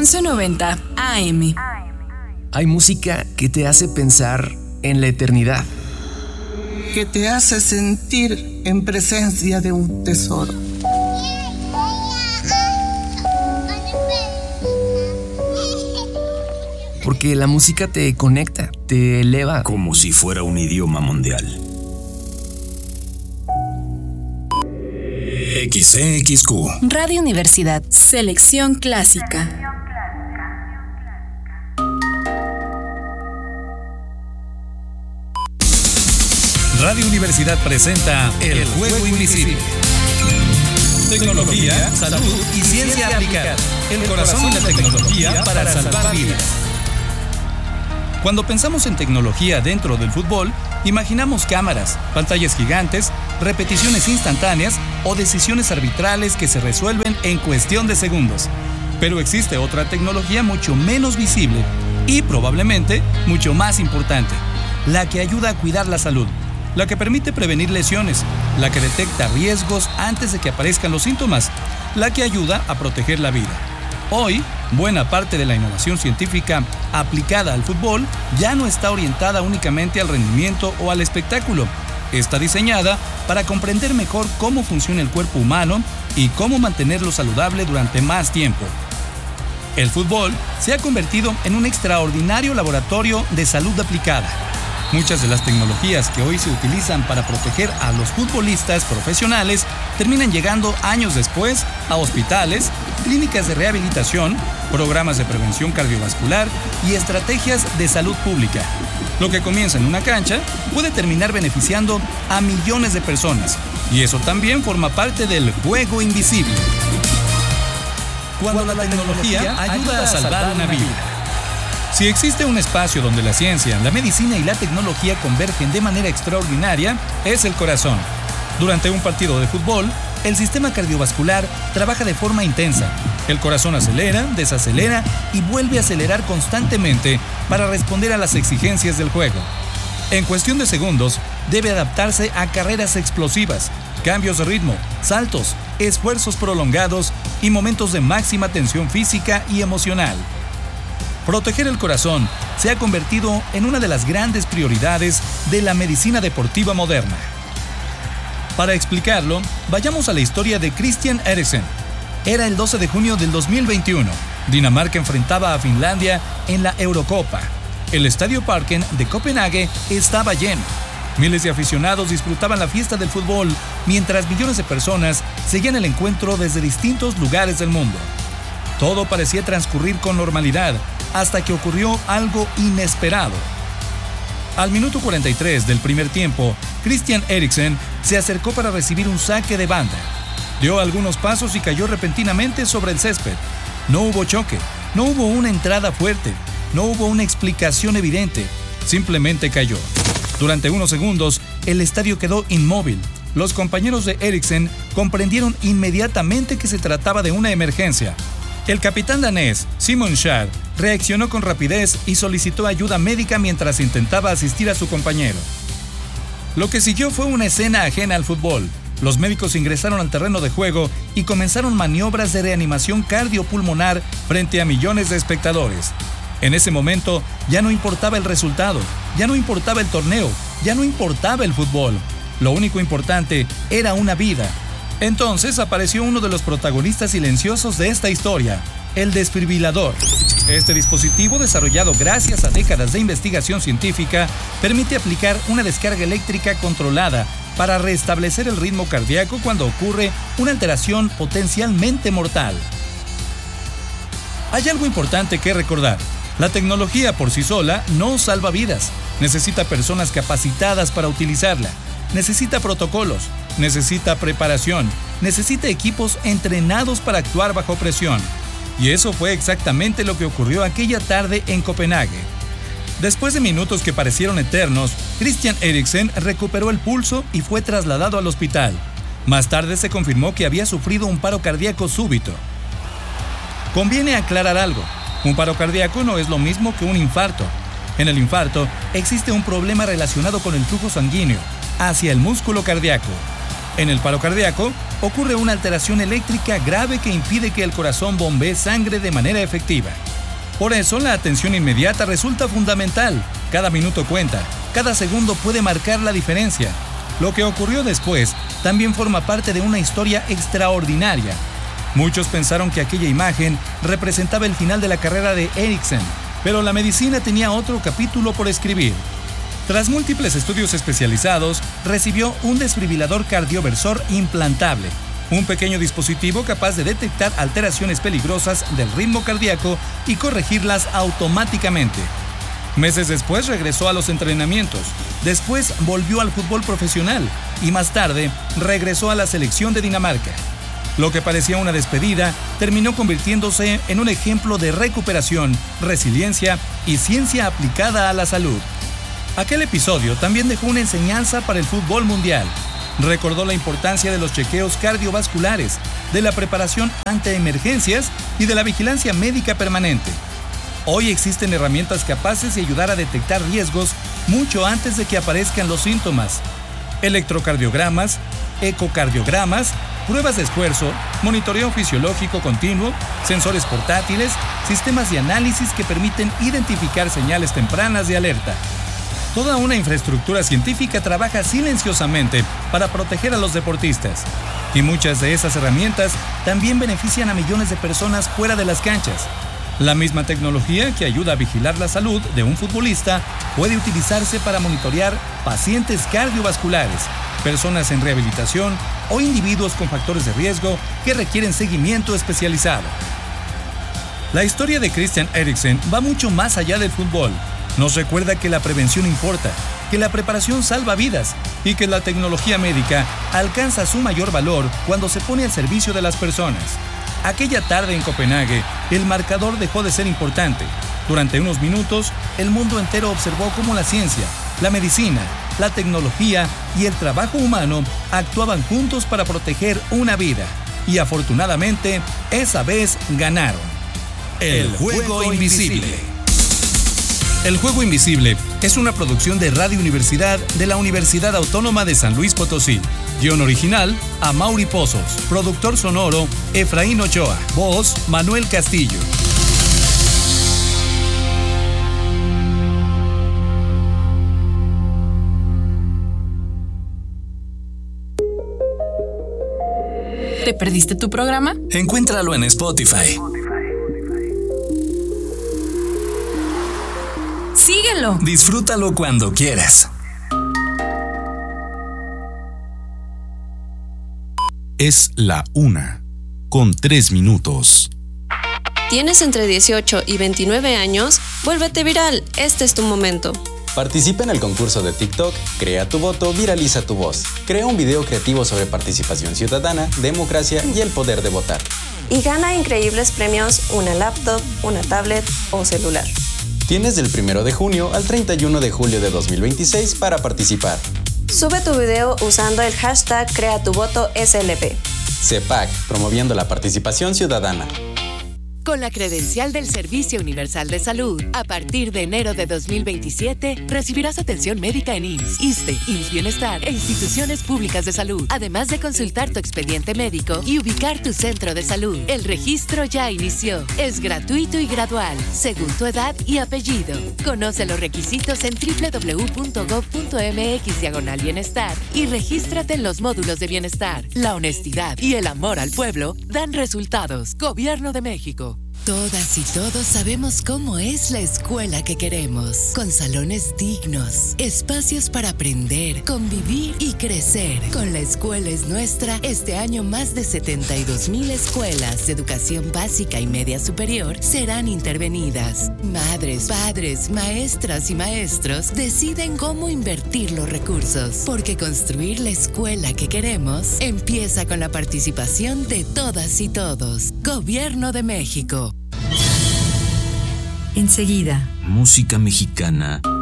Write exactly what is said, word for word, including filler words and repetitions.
once noventa A M. Hay música que te hace pensar en la eternidad, que te hace sentir en presencia de un tesoro. porque la música te conecta, te eleva. Como si fuera un idioma mundial. X C X Q Radio Universidad. Selección clásica. Radio Universidad presenta El Juego Invisible. Tecnología, salud y ciencia aplicada. El corazón de la tecnología para salvar vidas. Cuando pensamos en tecnología dentro del fútbol, imaginamos cámaras, pantallas gigantes, repeticiones instantáneas o decisiones arbitrales que se resuelven en cuestión de segundos. Pero existe otra tecnología mucho menos visible y probablemente mucho más importante, la que ayuda a cuidar la salud, la que permite prevenir lesiones, la que detecta riesgos antes de que aparezcan los síntomas, la que ayuda a proteger la vida. Hoy, buena parte de la innovación científica aplicada al fútbol ya no está orientada únicamente al rendimiento o al espectáculo. Está diseñada para comprender mejor cómo funciona el cuerpo humano y cómo mantenerlo saludable durante más tiempo. El fútbol se ha convertido en un extraordinario laboratorio de salud aplicada. Muchas de las tecnologías que hoy se utilizan para proteger a los futbolistas profesionales terminan llegando años después a hospitales, clínicas de rehabilitación, programas de prevención cardiovascular y estrategias de salud pública. Lo que comienza en una cancha puede terminar beneficiando a millones de personas, y eso también forma parte del juego invisible. Cuando la tecnología ayuda a salvar una vida. Si existe un espacio donde la ciencia, la medicina y la tecnología convergen de manera extraordinaria, es el corazón. Durante un partido de fútbol, el sistema cardiovascular trabaja de forma intensa. El corazón acelera, desacelera y vuelve a acelerar constantemente para responder a las exigencias del juego. En cuestión de segundos, debe adaptarse a carreras explosivas, cambios de ritmo, saltos, esfuerzos prolongados y momentos de máxima tensión física y emocional. Proteger el corazón se ha convertido en una de las grandes prioridades de la medicina deportiva moderna. Para explicarlo, vayamos a la historia de Christian Eriksen. Era el doce de junio del dos mil veintiuno. Dinamarca enfrentaba a Finlandia en la Eurocopa. El Estadio Parken de Copenhague estaba lleno. Miles de aficionados disfrutaban la fiesta del fútbol, mientras millones de personas seguían el encuentro desde distintos lugares del mundo. Todo parecía transcurrir con normalidad, hasta que ocurrió algo inesperado. Al minuto cuarenta y tres del primer tiempo, Christian Eriksen se acercó para recibir un saque de banda. Dio algunos pasos y cayó repentinamente sobre el césped. No hubo choque, no hubo una entrada fuerte, no hubo una explicación evidente, simplemente cayó. Durante unos segundos, el estadio quedó inmóvil. Los compañeros de Eriksen comprendieron inmediatamente que se trataba de una emergencia. El capitán danés, Simon Kjær, reaccionó con rapidez y solicitó ayuda médica mientras intentaba asistir a su compañero. Lo que siguió fue una escena ajena al fútbol. Los médicos ingresaron al terreno de juego y comenzaron maniobras de reanimación cardiopulmonar frente a millones de espectadores. En ese momento ya no importaba el resultado, ya no importaba el torneo, ya no importaba el fútbol. Lo único importante era una vida. Entonces apareció uno de los protagonistas silenciosos de esta historia, el desfibrilador. Este dispositivo, desarrollado gracias a décadas de investigación científica, permite aplicar una descarga eléctrica controlada para restablecer el ritmo cardíaco cuando ocurre una alteración potencialmente mortal. Hay algo importante que recordar. La tecnología por sí sola no salva vidas. Necesita personas capacitadas para utilizarla. Necesita protocolos, necesita preparación, necesita equipos entrenados para actuar bajo presión. Y eso fue exactamente lo que ocurrió aquella tarde en Copenhague. Después de minutos que parecieron eternos, Christian Eriksen recuperó el pulso y fue trasladado al hospital. Más tarde se confirmó que había sufrido un paro cardíaco súbito. Conviene aclarar algo. Un paro cardíaco no es lo mismo que un infarto. En el infarto existe un problema relacionado con el flujo sanguíneo hacia el músculo cardíaco. En el paro cardíaco ocurre una alteración eléctrica grave que impide que el corazón bombee sangre de manera efectiva. Por eso, la atención inmediata resulta fundamental. Cada minuto cuenta, cada segundo puede marcar la diferencia. Lo que ocurrió después también forma parte de una historia extraordinaria. Muchos pensaron que aquella imagen representaba el final de la carrera de Eriksen, pero la medicina tenía otro capítulo por escribir. Tras múltiples estudios especializados, recibió un desfibrilador cardioversor implantable, un pequeño dispositivo capaz de detectar alteraciones peligrosas del ritmo cardíaco y corregirlas automáticamente. Meses después regresó a los entrenamientos, después volvió al fútbol profesional y más tarde regresó a la selección de Dinamarca. Lo que parecía una despedida terminó convirtiéndose en un ejemplo de recuperación, resiliencia y ciencia aplicada a la salud. Aquel episodio también dejó una enseñanza para el fútbol mundial. Recordó la importancia de los chequeos cardiovasculares, de la preparación ante emergencias y de la vigilancia médica permanente. Hoy existen herramientas capaces de ayudar a detectar riesgos mucho antes de que aparezcan los síntomas. Electrocardiogramas, ecocardiogramas, pruebas de esfuerzo, monitoreo fisiológico continuo, sensores portátiles, sistemas de análisis que permiten identificar señales tempranas de alerta. Toda una infraestructura científica trabaja silenciosamente para proteger a los deportistas. Y muchas de esas herramientas también benefician a millones de personas fuera de las canchas. La misma tecnología que ayuda a vigilar la salud de un futbolista puede utilizarse para monitorear pacientes cardiovasculares, personas en rehabilitación o individuos con factores de riesgo que requieren seguimiento especializado. La historia de Christian Eriksen va mucho más allá del fútbol. Nos recuerda que la prevención importa, que la preparación salva vidas y que la tecnología médica alcanza su mayor valor cuando se pone al servicio de las personas. Aquella tarde en Copenhague, el marcador dejó de ser importante. Durante unos minutos, el mundo entero observó cómo la ciencia, la medicina, la tecnología y el trabajo humano actuaban juntos para proteger una vida. Y afortunadamente, esa vez ganaron. El Juego Invisible. El Juego Invisible es una producción de Radio Universidad de la Universidad Autónoma de San Luis Potosí. Guión original, Amaury Pozos. Productor sonoro, Efraín Ochoa. Voz, Manuel Castillo. ¿Te perdiste tu programa? Encuéntralo en Spotify. Síguelo. Disfrútalo cuando quieras. Es la una, con tres minutos. ¿Tienes entre dieciocho y veintinueve años? Vuélvete viral, este es tu momento. Participa en el concurso de TikTok, Crea tu voto, viraliza tu voz. Crea un video creativo sobre participación ciudadana, democracia y el poder de votar. Y gana increíbles premios, una laptop, una tablet o celular. Tienes del primero de junio al treinta y uno de julio de dos mil veintiséis para participar. Sube tu video usando el hashtag CreaTuVotoSLP. CEPAC, promoviendo la participación ciudadana. Con la credencial del Servicio Universal de Salud, a partir de enero de dos mil veintisiete, recibirás atención médica en I M S S, ISSSTE, I M S S Bienestar e instituciones públicas de salud, además de consultar tu expediente médico y ubicar tu centro de salud. El registro ya inició. Es gratuito y gradual, según tu edad y apellido. Conoce los requisitos en doble u doble u doble u punto gob punto eme equis diagonal bienestar y regístrate en los módulos de bienestar. La honestidad y el amor al pueblo dan resultados. Gobierno de México. Todas y todos sabemos cómo es la escuela que queremos, con salones dignos, espacios para aprender, convivir y crecer. Con La Escuela es Nuestra, este año más de setenta y dos mil escuelas de educación básica y media superior serán intervenidas. Madres, padres, maestras y maestros deciden cómo invertir los recursos, porque construir la escuela que queremos empieza con la participación de todas y todos. Gobierno de México. Enseguida. Música mexicana